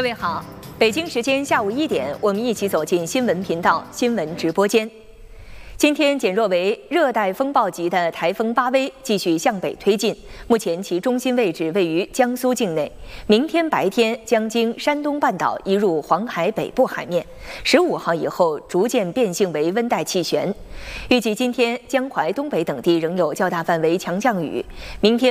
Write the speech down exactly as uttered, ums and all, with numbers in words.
位好，北京时间下午一点，我们一起走进新闻频道新闻直播间。今天减弱为热带风暴级的台风巴威继续向北推进，目前其中心位置位于江苏境内。明天白天将经山东半岛移入黄海北部海面，十五号以后逐渐变性为温带气旋。预计今天江淮东北等地仍有较大范围强降雨，明天。